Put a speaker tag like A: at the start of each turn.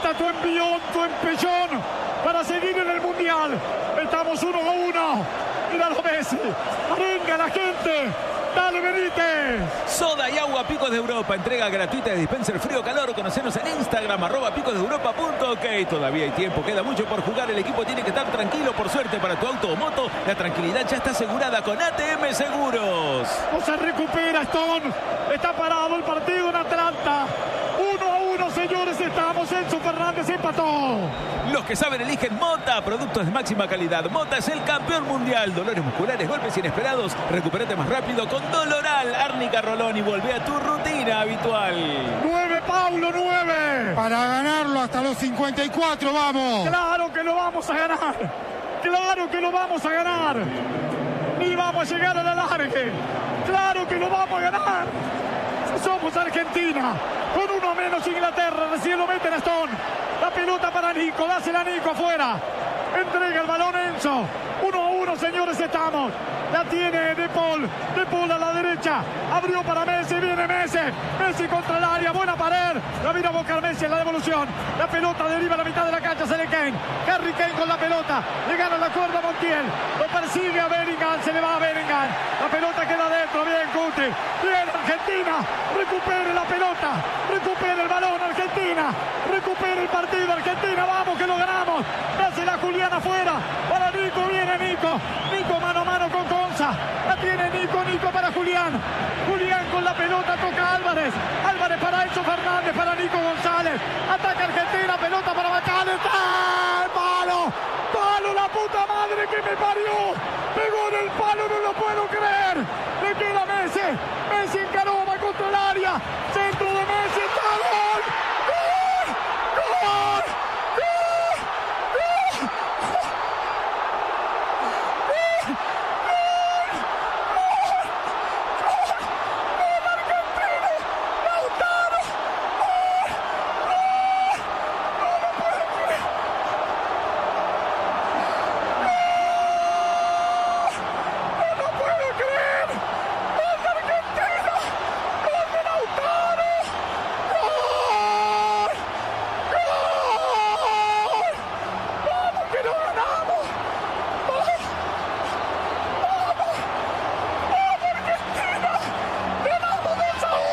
A: falta tu envión, tu empellón para seguir en el Mundial. Estamos 1-1. Míralo Messi. Arenga la gente. Dale, Benítez.
B: Soda y agua Picos de Europa. Entrega gratuita de dispenser frío-calor. Conocenos en Instagram, @picosdeeuropa.ok. Todavía hay tiempo, queda mucho por jugar. El equipo tiene que estar tranquilo. Por suerte para tu auto o moto, la tranquilidad ya está asegurada con ATM Seguros.
A: No se recupera Stone. Está parado el partido en Atlanta. 1-1, señores. Estamos. Enzo Fernández empató.
B: Los que saben eligen Mota, productos de máxima calidad. Mota es el campeón mundial. Dolores musculares, golpes inesperados. Recupérate más rápido con Doloral. Árnica Rolón y volvé a tu rutina habitual.
A: 9, Paulo, 9.
C: Para ganarlo hasta los 54, vamos.
A: Claro que lo vamos a ganar. Claro que lo vamos a ganar. Ni vamos a llegar a la largue. Claro que lo vamos a ganar. Somos Argentina. Con uno menos Inglaterra. Recién lo meten a Stone. La pelota para Nico. Dásela a Nico afuera. Entrega el balón Enzo. 1-1, señores, estamos. La tiene De Paul. De Paul a la derecha. Abrió para Messi. Viene Messi. Messi contra el área. Buena pared. La vino a buscar Messi en la devolución. La pelota deriva a la mitad de la cancha. Sale Kane. Harry Kane con la pelota. Le gana la cuerda a Montiel. Lo persigue a Bellingham. Se le va a Bellingham. La pelota queda adentro. Bien, Cuti. Bien, Argentina. Recupere la pelota. Recupere el balón, Argentina. Recupere el partido, Argentina. Vamos, que lo ganamos. Hace la Julián afuera. Para Nico. Viene Nico. Nico mano a mano con Conza. La tiene Nico. Nico para Julián. Julián con la pelota. Toca Álvarez. Álvarez para Enzo Fernández. Para Nico González. Ataca Argentina. Pelota para Bacales. ¡Ah! ¡Palo! ¡Palo! ¡La puta madre que me parió! Pegó en el palo. No lo puedo creer. Le queda Messi. Messi encaró. Va contra el área.